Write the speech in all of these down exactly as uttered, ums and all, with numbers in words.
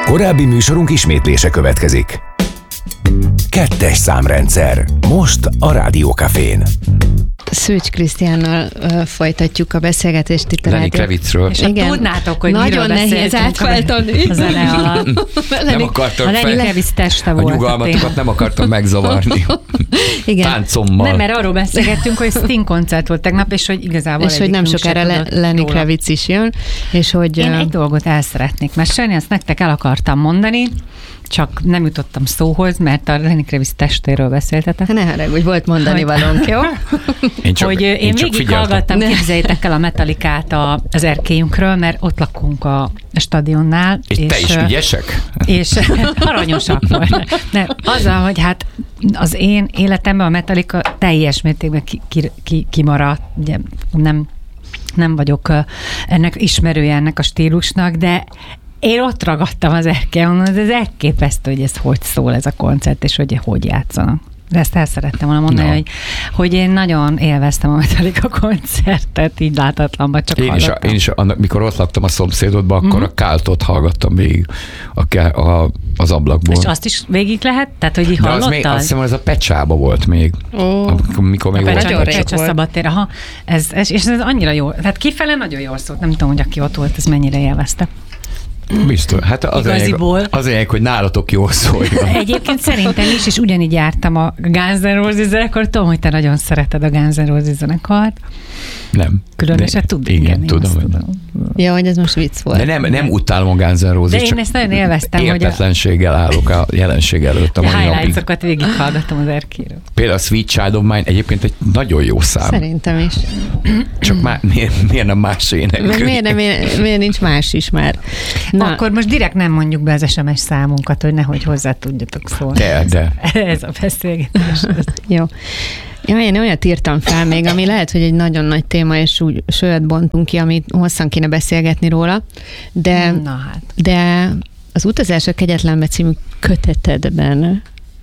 Korábbi műsorunk ismétlése következik. Kettes számrendszer. Most a Rádió Cafén. Szőcs Krisztiánnal uh, folytatjuk a beszélgetést itt a Lenny Kravitzről. És igen, tudnátok, hogy nagyon nehéz átfáltani a zene alatt. Nem akartam a Lenny Kravitz teste volt. A nyugalmatokat nem akartam megzavarni. Igen. Táncommal. Nem, mert arról beszélgettünk, hogy Sting koncert volt tegnap, és hogy igazából és hogy nem sokára Le- Lenny Kravitz is jön, és hogy... Én egy dolgot el szeretnék mesélni, ezt nektek el akartam mondani, csak nem jutottam szóhoz, mert a Lenny Kravitz testéről beszéltetek. Ne haragudj, volt mondani valónk, jó? Én csak, hogy én, én végighallgattam, képzeljétek el a Metallicát a, az erkélyünkről, mert ott lakunk a stadionnál. És, és te is ügyesek? És aranyosak volt. De azzal, hogy hát az én életemben a Metallica teljes mértékben ki, ki, ki, kimaradt, ugye nem, nem vagyok ennek ismerője ennek a stílusnak, de én ott ragadtam az erkélyen, mondom, ez elképesztő, hogy ez hogy szól ez a koncert, és hogy hogy játszanak. De ezt el szerettem volna mondani, no. hogy, hogy én nagyon élveztem a Metallica koncertet, így látatlanban csak én is, a, én is, a, mikor ott laktam a szomszédodban, akkor mm-hmm. a Káltot hallgattam végig a, a, az ablakból. És azt is végig lehet? Tehát, hogy így de hallottad? Az még, azt hiszem, ez a Pecsába volt még. Oh. Amikor, mikor még a volt Pecsa, Pecsa. Pecsa szabadtér. Aha, ez, ez, és ez annyira jó. Tehát kifele nagyon jól szólt. Nem tudom, hogy aki ott volt, ez mennyire élvezte. Biztos. Hát az lényeg, az lényeg, hogy nálatok jól szóljon. Egyébként szerintem is, és ugyanígy jártam a Guns N' Roses zenekart. Tudom, hogy te nagyon szereted a Guns N' Roses zenekart. Nem. Különösen tud. Igen, igen tudom. tudom. Ja, hogy ez most vicc volt. De nem, nem utálom a Guns N' Roses, de én ezt nagyon élveztem, hogy értetlenséggel állok a jelenség előtt a mai napig. Highlights-okat végighallgattam az erkéről. Például a Sweet Child of Mine egyébként egy nagyon jó szám. Szerintem is. Csak má, miért, miért nem más énekelni? Miért, nem, miért, miért nincs más is már? Na. Akkor most direkt nem mondjuk be az es em es számunkat, hogy nehogy hozzá tudjatok szólni. De, de. Ez a beszélgetés. Jó. Ja, én olyat írtam fel még, ami lehet, hogy egy nagyon nagy téma, és úgy sölyet bontunk ki, amit hosszan kéne beszélgetni róla, de, Na hát. de az Utazások kegyetlenbe című kötetedben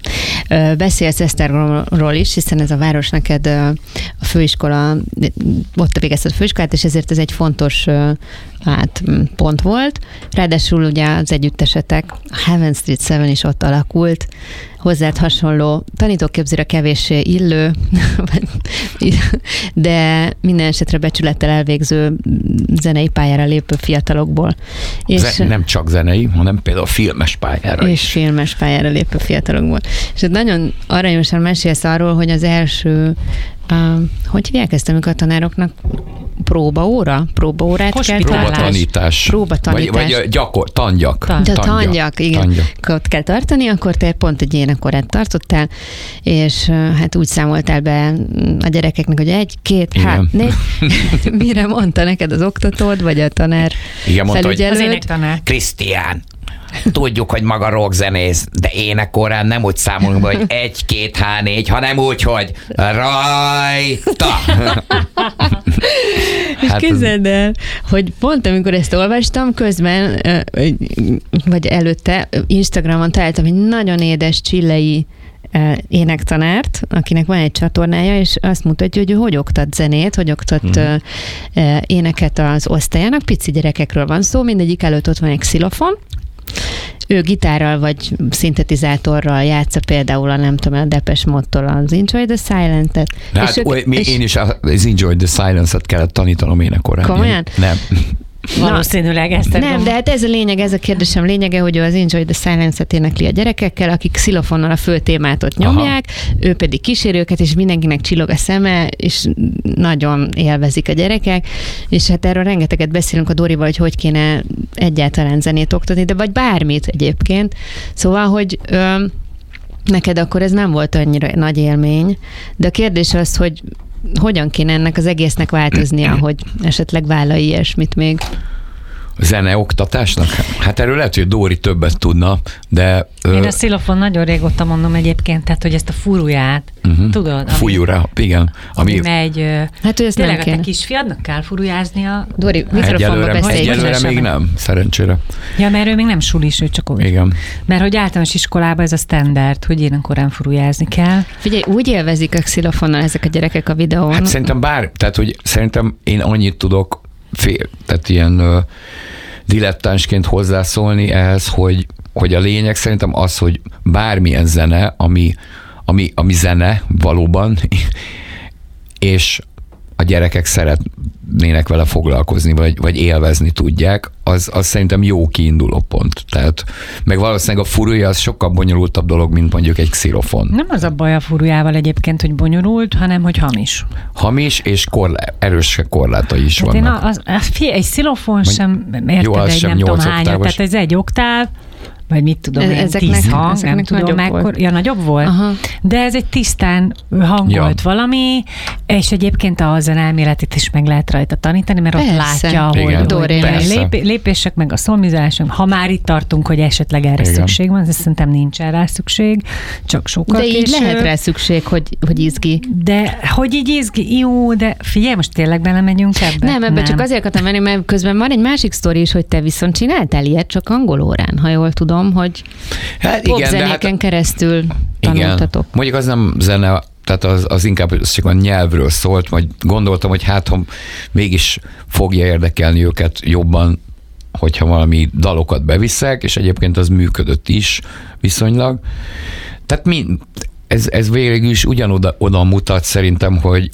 beszélsz Esztergomról is, hiszen ez a város neked a főiskola, ott végezted a főiskolát, és ezért ez egy fontos hát, pont volt. Ráadásul ugye az együttesetek, a Heaven Street Seven is ott alakult, hozzád hasonló, tanítóképzőre kevéssé illő, de minden esetre becsülettel elvégző zenei pályára lépő fiatalokból. És Zen- nem csak zenei, hanem például filmes pályára és is. filmes pályára lépő fiatalokból. És nagyon aranyosan mesélsz arról, hogy az első, uh, hogy hívják ezt, amikor a tanároknak próbaóra? Próbaórát kell Próbatanítás. Próbatanítás. Vagy, vagy gyakor, tangyak. Tan- De tangyak, igen. Tangyak. Ott kell tartani, akkor te pont egy énekórát tartottál, és hát úgy számoltál be a gyerekeknek, hogy egy, két, hát, négy. Mire mondta neked az oktatód, vagy a tanár igen, mondta, felügyelőd? Az énektanár. Krisztián, tudjuk, hogy maga rockzenész, de énekórán nem úgy számolunk be, hogy egy, két, há, négy, hanem úgy, hogy rajta. És Hát képzeld el, hogy pont amikor ezt olvastam, közben, vagy előtte Instagramon találtam egy nagyon édes csillei énektanárt, akinek van egy csatornája, és azt mutatja, hogy ő hogy oktat zenét, hogy oktat hmm. éneket az osztályának. Pici gyerekekről van szó, mindegyik előtt ott van egy xilofon, ő gitárral vagy szintetizátorral játsza például a nem tudom, a Depeche Mode-tól az Enjoy the Silent-et. Hát ők, és én is az Enjoy the Silence-et kellett tanítanom énekorán. Komolyan? Nem. Valószínűleg ezt Nem, de hát ez a lényeg, ez a kérdésem lényege, hogy ő az Enjoy the Silence-et énekli a gyerekekkel, akik xilofonnal a fő témát ott nyomják, aha. Ő pedig kíséri őket, és mindenkinek csillog a szeme, és nagyon élvezik a gyerekek, és hát erről rengeteget beszélünk a Dorival, hogy hogy kéne egyáltalán zenét oktatni, de vagy bármit egyébként. Szóval, hogy ö, neked akkor ez nem volt annyira nagy élmény, de a kérdés az, hogy hogyan kéne ennek az egésznek változnia, hogy esetleg vállalj ilyesmit még? Zeneoktatásnak? Hát erről lehet, hogy Dóri többet tudna, de... Én a xilofon nagyon régóta mondom egyébként, tehát, hogy ezt a furuját, uh-huh. tudod? Fújúra, igen. Ami, ami megy... Hát ő ezt tényleg nem kéne. A te kisfiadnak kell furujáznia. Dori, mikrofonba beszélj. Egyelőre még nem, szerencsére. Ja, mert ő még nem sulis, ő csak úgy. Igen. Mert hogy általános iskolában ez a standard, hogy énekkorán furujázni kell. Figyelj, úgy élvezik a xilofonnal ezek a gyerekek a videón. Hát szerintem bár, tehát hogy szerintem én annyit tudok, fél, tehát ilyen dilettánsként hozzászólni ehhez, hogy, hogy a lényeg szerintem az, hogy bármilyen zene, ami, ami, ami zene valóban, és a gyerekek szeretnének vele foglalkozni, vagy, vagy élvezni tudják, az, az szerintem jó kiinduló pont. Tehát, meg valószínűleg a furúja az sokkal bonyolultabb dolog, mint mondjuk egy xilofon. Nem az a baj a furujával egyébként, hogy bonyolult, hanem hogy hamis. Hamis, és korlá, erős korlátai is tehát vannak. Én az, az, fie, egy xilofon sem, érted, jó, az egy sem nem tudom hányat, oktávos. tehát ez egy oktáv, vagy mit tudom én, Ezeknek- tíz hang, ezeknek nem tudom, nagyobb mekkor, volt. ja, nagyobb volt? Aha. De ez egy tisztán hangolt Ja. valami, és egyébként a zenelméletet is meg lehet rajta tanítani, mert ott Persze. látja, hogy, Igen, hogy Dorén persze. lép, lépések, meg a szolmizálások. Ha már itt tartunk, hogy esetleg erre Igen. szükség van, de szerintem nincsen rá szükség, csak sokkal De így később. lehet rá szükség, hogy, hogy izgi. De hogy így izgi, jó, de figyelj, most tényleg belemegyünk ebbe? Nem, ebbe csak azért akartam menni, mert közben van egy másik sztori is, hogy te viszont csináltál ilyet csak angol órán, ha jól tudom, hogy Hát popzenéken hát, keresztül tanultatok. igen. Mondjuk az nem zene, tehát az, az inkább az csak a nyelvről szólt, vagy gondoltam, hogy hát, ha mégis fogja érdekelni őket jobban, hogyha valami dalokat beviszek, és egyébként az működött is viszonylag. Tehát mi, ez, ez végül is ugyanoda oda mutat szerintem, hogy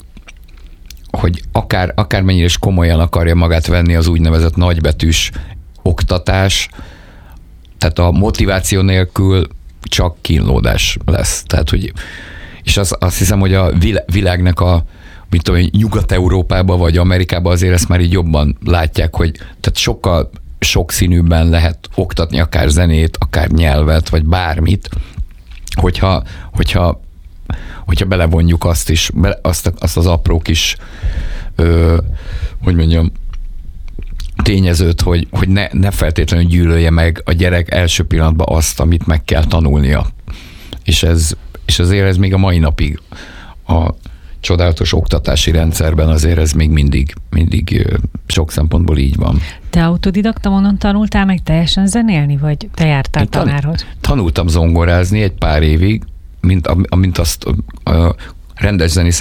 hogy akár, akármennyire is komolyan akarja magát venni az úgynevezett nagybetűs oktatás, tehát a motiváció nélkül csak kínlódás lesz. Tehát, hogy, és az, azt hiszem, hogy a világnak a mint tudom, Nyugat-Európában vagy Amerikában azért ezt már így jobban látják, hogy tehát sokkal sokszínűbben lehet oktatni akár zenét, akár nyelvet, vagy bármit, hogyha, hogyha, hogyha belevonjuk azt is, azt, azt az apró kis ö, hogy mondjam, tényezőt, hogy, hogy ne, ne feltétlenül gyűlölje meg a gyerek első pillanatban azt, amit meg kell tanulnia. És, ez, és azért ez még a mai napig a csodálatos oktatási rendszerben azért ez még mindig, mindig sok szempontból így van. Te autodidakta módon tanultál meg teljesen zenélni, vagy te jártál Tan- tanárhoz? Tanultam zongorázni egy pár évig, mint, mint azt a rendes zenészek